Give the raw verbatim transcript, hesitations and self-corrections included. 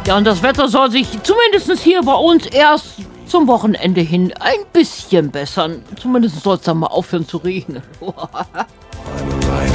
Ja, und das Wetter soll sich zumindest hier bei uns erst zum Wochenende hin ein bisschen bessern. Zumindest soll es dann mal aufhören zu regnen.